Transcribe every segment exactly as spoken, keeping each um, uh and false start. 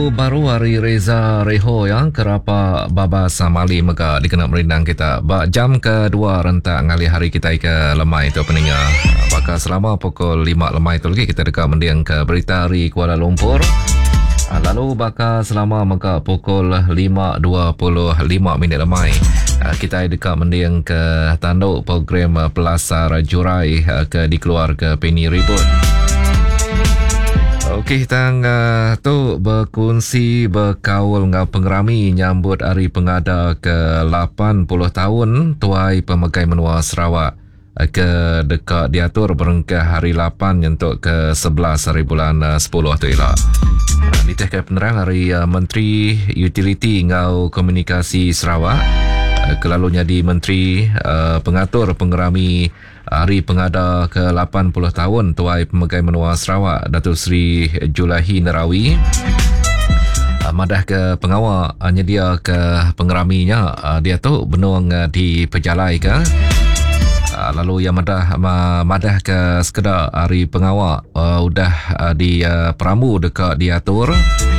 lagu baru hari Reza Reho yang kerapa Baba Samali maka dikenal merindang kita. Ba jam kedua rentak ngali hari kita ke lemai itu peninga. Maka selama pukul lima lemai itu lagi kita dekat mendiang ke berita hari Kuala Lumpur. Lalu baka selama maka pukul lima dua puluh lima minit lemai kita dekat mendiang ke tanduk program Pelasar Jurai ke dikeluar ke Penny Ribut. Okey, tang uh, tu berkongsi berkaul dengan pengerami nyambut hari pengada ke lapan puluh tahun Tuai Pemegai Menua Sarawak ke dekat diatur berengkah hari lapan untuk ke sebelas hari bulan uh, sepuluh tu ialah. Diteh ke penerang hari uh, Menteri Utiliti ngau Komunikasi Sarawak uh, kelalunya di Menteri uh, Pengatur Pengerami hari pengada ke lapan puluh tahun Tuai Pemegai Menua Sarawak Datuk Seri Julahi Nerawi madah ke pengawal nyedia ke pengeraminya dia tu benung di pejalai ke lalu yang madah madah ke sekedar hari pengawal udah di peramu dekat diatur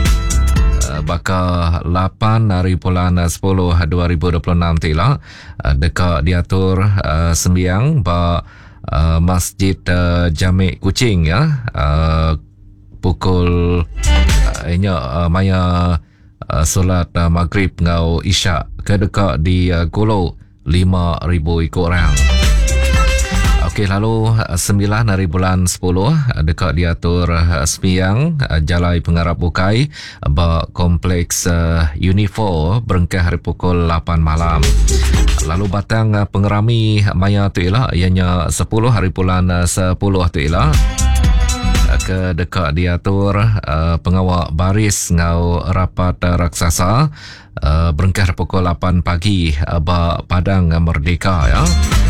baka lapan hari bulan sepuluh dua ribu dua puluh enam tila dekat diatur uh, sembiang ba uh, Masjid uh, Jamik Kuching ya uh, pukul uh, inya uh, maya uh, solat uh, maghrib ngau isyak ke dekat di uh, Golo lima ribu ikut orang. Okey, lalu sembilan hari bulan sepuluh dekat diatur sembiang Jalai Pengarap Bukai ba kompleks uh, Unifor berengkah hari pukul lapan malam. Lalu batang uh, pengerami maya tu ialah ianya sepuluh hari bulan sepuluh tu ialah ke dekat diatur uh, pengawal baris ngau rapat uh, raksasa uh, berengkah pukul lapan pagi uh, ba Padang Merdeka ya.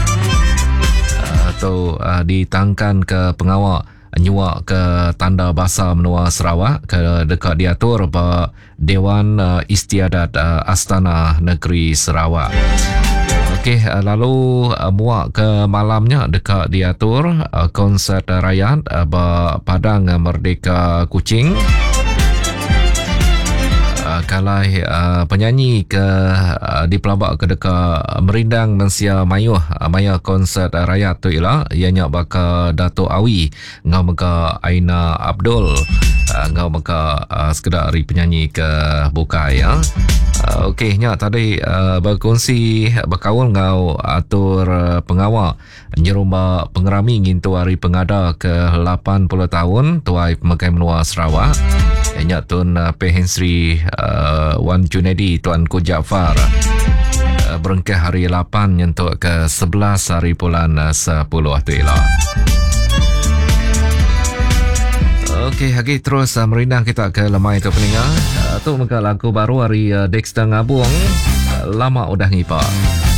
Atau uh, ditangkan ke pengawal nyuak ke Tanda Bahasa Menua Sarawak ke dekat diatur ba Dewan uh, Istiadat uh, Astana Negeri Sarawak. Okey, uh, lalu uh, muak ke malamnya dekat diatur uh, konsert uh, rakyat uh, ba Padang Merdeka Kuching. Uh, kalai uh, penyanyi ke uh, di pelabak ke dekat merindang mensia mayuh uh, maya konsert uh, rakyat tu ialah ianya baka Dato' Awi ngau maka Aina Abdul uh, ngau maka uh, sekedar hari penyanyi ke bukai ya. Uh, Okey, nya tadi uh, berkongsi berkaul ngau atur uh, pengawal nyerumba pengerami ngintu hari pengada ke lapan puluh tahun Tuai Pemegai Menua Sarawak. Nya Tun uh, Pehen Sri uh, Wan Junedi Tuanku Jaafar uh, berengkah hari lapan untuk ke sebelas hari bulan uh, sepuluh tu ialah. Okey, lagi terus uh, merindang kita ke lemai tu peninga. Uh, tu muka lagu baru hari uh, Dexter Ngabung uh, lama udah ngipak.